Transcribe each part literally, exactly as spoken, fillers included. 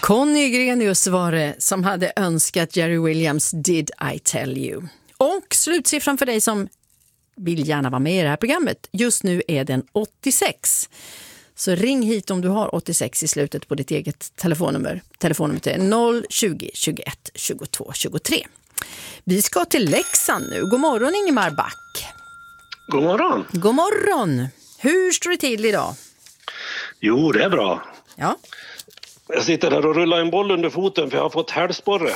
Conny Grenius var det som hade önskat Jerry Williams Did I Tell You. Och slutsiffran för dig som vill gärna vara med i det här programmet. Just nu är den åttiosex. Så ring hit om du har åttiosex i slutet på ditt eget telefonnummer. Telefonnumret är noll tjugo, tjugoett, tjugotvå, tjugotre. Vi ska till Leksand nu. God morgon Ingemar Back. God morgon. God morgon. Hur står det till idag? Jo, det är bra. Ja. Jag sitter här och rullar en boll under foten för jag har fått hälsporre.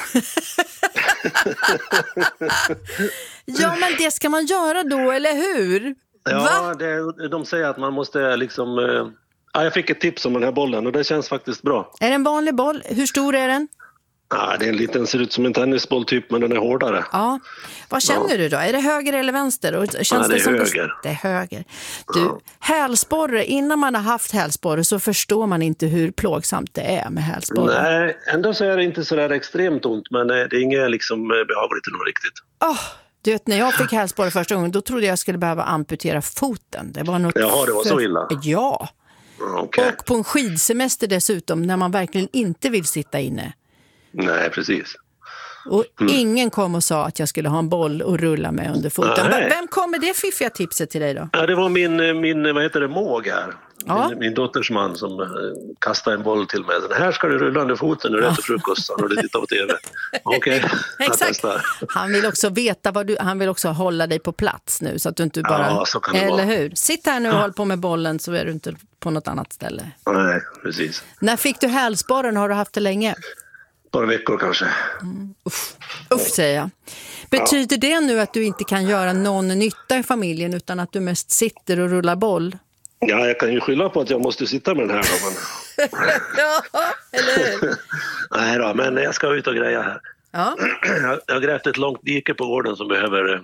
Ja, men det ska man göra då, eller hur? Ja, det, de säger att man måste liksom... Eh, ja, jag fick ett tips om den här bollen och det känns faktiskt bra. Är det en vanlig boll? Hur stor är den? Ja, det är en liten, ser ut som en tennisboll typ, men den är hårdare. Ja. Vad känner ja. du då? Är det höger eller vänster? Och känns ja, det är det som höger. Det är höger. Du, ja. hälsporre, innan man har haft hälsporre så förstår man inte hur plågsamt det är med hälsporre. Nej, ändå så är det inte så där extremt ont, men det är inget liksom behagligt nog riktigt. Oh, du vet, när jag fick hälsporre första gången, då trodde jag skulle behöva amputera foten. Det var något Jaha, det var så illa? Ja. Okay. Och på en skidsemester dessutom, när man verkligen inte vill sitta inne. Nej, precis. Och mm. ingen kom och sa att jag skulle ha en boll och rulla med under foten. Nej. Vem kom med det fiffiga tipset till dig då? Ja, det var min, min vad heter det, måg här. Ja. Min, min dotters man som uh, kastade en boll till mig. Den här ska du rulla under foten när du äter frukost och du tittar på tv. Okej, okay. Exakt. Han vill också veta vad du, han vill också hålla dig på plats nu så att du inte bara... Ja, så kan det eller vara. Hur? Sitt här nu och ja. håll på med bollen så är du inte på något annat ställe. Nej, precis. När fick du hälsporren? Har du haft det länge? Några veckor kanske. Mm. Uff. Uff, säger jag. Betyder det nu att du inte kan göra någon nytta i familjen utan att du mest sitter och rullar boll? Ja, jag kan ju skylla på att jag måste sitta med den här då, men... Ja, eller hur? Nej då, men jag ska ut och greja här. Ja. Jag har grävt ett långt dike på gården som behöver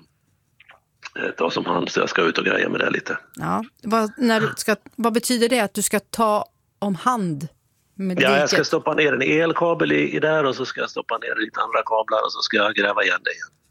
eh, ta som hand, så jag ska ut och greja med det lite. Ja, vad, när du ska, vad betyder det att du ska ta om hand? Ja, jag ska stoppa ner en elkabel i, i där och så ska jag stoppa ner lite andra kablar och så ska jag gräva igen det igen.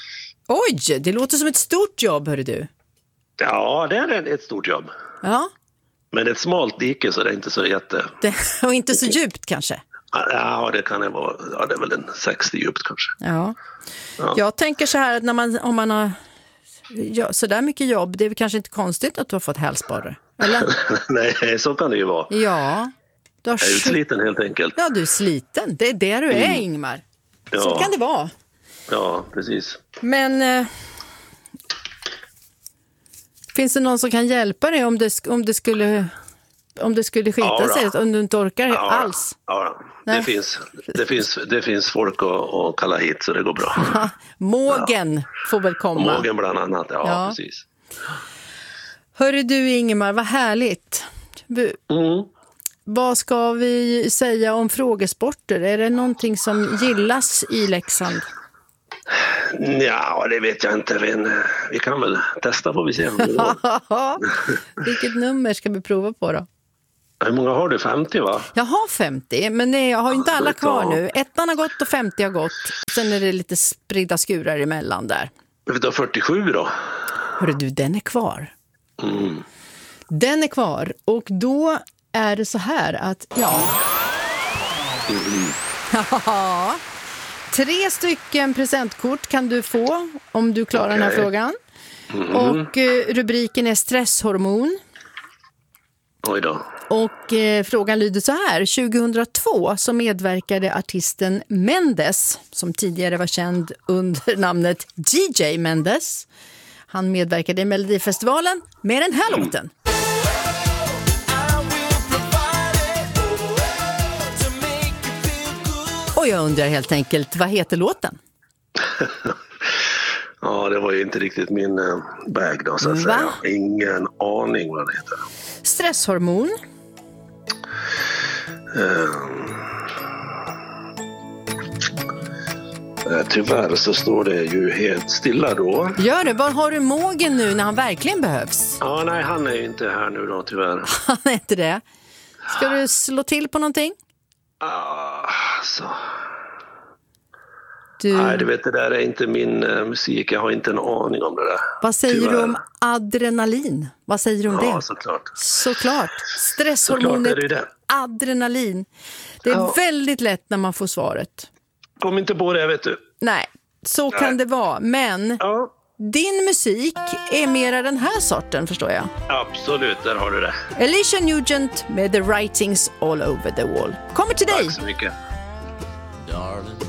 Oj, det låter som ett stort jobb, hör du. Ja, det är ett stort jobb. Ja. Men det är ett smalt dike så det är inte så jätte... Det, och inte så djupt kanske? Ja, det kan det vara. Ja, det är väl en sextio djupt kanske. Ja. Ja. Jag tänker så här att när man, om man har ja, så där mycket jobb, det är väl kanske inte konstigt att du har fått hälsporre, eller? Nej, så kan det ju vara. Ja. Du har jag är utsliten helt enkelt. Ja, du är sliten. Det är det du är, mm. Ingmar. Ja. Så kan det vara. Ja, precis. Men eh, finns det någon som kan hjälpa dig om det, om det skulle om det skulle skita ja, sig, om du inte orkar ja, alls? Ja, det finns, det, finns, det finns folk att, att kalla hit så det går bra. Mågen ja. får väl komma. Mågen bland annat, ja, ja. precis. Hörru du Ingemar, vad härligt. Mm. Vad ska vi säga om frågesporter? Är det någonting som gillas i Leksand? Ja, det vet jag inte. Vi, vi kan väl testa får vi se. Vilket nummer ska vi prova på då? Hur många har du? femtio va? Jag har femtio, men nej, jag har inte alla kvar nu. Ettan har gått och femtio har gått. Sen är det lite spridda skurar emellan där. Vi tar fyrtiosju då. Hörru du, den är kvar. Mm. Den är kvar och då är det så här att, ja... Mm. Ja... Tre stycken presentkort kan du få om du klarar okay. den här frågan. Mm. Och eh, rubriken är stresshormon. Oj då. Och eh, frågan lyder så här. tjugohundratvå så medverkade artisten Mendes, som tidigare var känd under namnet D J Mendes. Han medverkade i Melodifestivalen med den här mm. låten. Och jag undrar helt enkelt, vad heter låten? Ja, det var ju inte riktigt min uh, bag då, så att Va? säga. Ingen aning vad det heter. Stresshormon. Um, uh, tyvärr så står det ju helt stilla då. Gör det, var har du Mågen nu när han verkligen behövs? Ja, nej, han är ju inte här nu då, tyvärr. Han är inte det. Ska du slå till på någonting? Ah, så... Du... Nej, du vet, det där är inte min uh, musik. Jag har inte en aning om det där. Vad säger Tyvärr. du om adrenalin? Vad säger du om ja, det? såklart. Såklart. Stresshormonet Såklart är det det. adrenalin. Det är ja. väldigt lätt när man får svaret. Kom inte på det, vet du. Nej, så Nej. kan det vara. Men ja. din musik är mera den här sorten, förstår jag. Absolut, där har du det. Alicia Nugent med The Writings All Over the Wall. Kommer till dig. Tack så mycket. Darling,